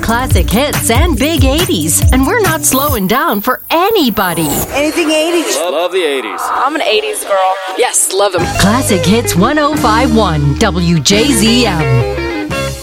classic hits and big 80s, and we're not slowing down for anybody. Anything 80s. Love the 80s. I'm an 80s girl. Yes, love them. Classic Hits 105.1 WJZM.